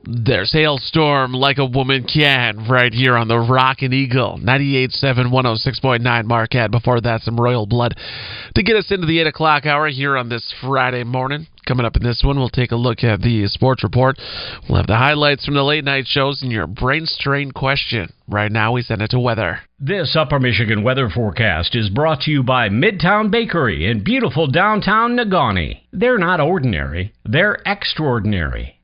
There's Hailstorm Like a Woman Can right here on the Rockin' Eagle. 98.7, 106.9 Marquette. Before that, some Royal Blood to get us into the 8 o'clock hour here on this Friday morning. Coming up in this one, we'll take a look at the sports report. We'll have the highlights from the late night shows and your brain strain question. Right now, we send it to weather. This Upper Michigan weather forecast is brought to you by Midtown Bakery in beautiful downtown Negaunee. They're not ordinary, they're extraordinary.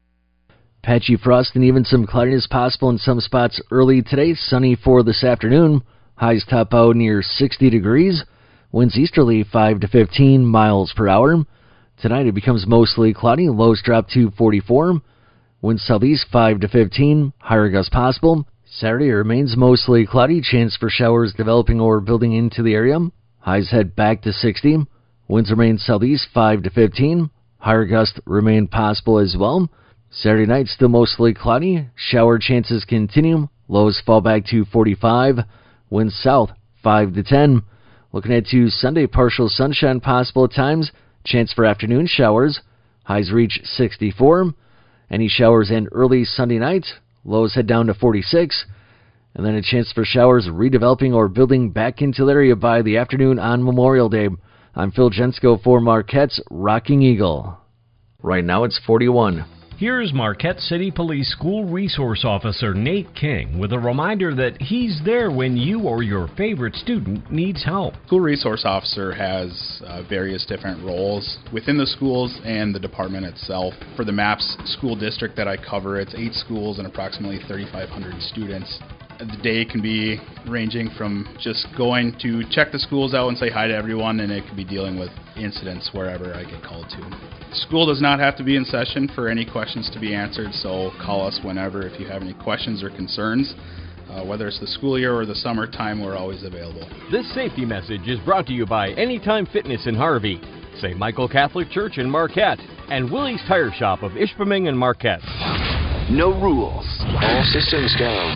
Patchy frost and even some cloudiness possible in some spots early today. Sunny for this afternoon. Highs top out near 60 degrees. Winds easterly 5 to 15 miles per hour. Tonight it becomes mostly cloudy. Lows drop to 44. Winds southeast 5 to 15. Higher gusts possible. Saturday it remains mostly cloudy. Chance for showers developing or building into the area. Highs head back to 60. Winds remain southeast 5 to 15. Higher gusts remain possible as well. Saturday night, still mostly cloudy. Shower chances continue. Lows fall back to 45. Winds south 5 to 10. Looking ahead to Sunday, partial sunshine possible at times. Chance for afternoon showers. Highs reach 64. Any showers end early Sunday night. Lows head down to 46. And then a chance for showers redeveloping or building back into the area by the afternoon on Memorial Day. I'm Phil Jensko for Marquette's Rocking Eagle. Right now it's 41. Here's Marquette City Police School Resource Officer Nate King with a reminder that he's there when you or your favorite student needs help. School Resource Officer has various different roles within the schools and the department itself. For the MAPS school district that I cover, it's 8 schools and approximately 3,500 students. The day can be ranging from just going to check the schools out and say hi to everyone, and it could be dealing with incidents wherever I get called to. School does not have to be in session for any questions to be answered, so call us whenever if you have any questions or concerns. Whether it's the school year or the summertime, we're always available. This safety message is brought to you by Anytime Fitness in Harvey, St. Michael Catholic Church in Marquette, and Willie's Tire Shop of Ishpeming and Marquette. No rules. All systems go.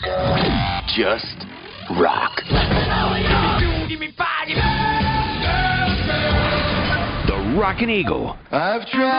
Just rock. The Rockin' Eagle. I've tried.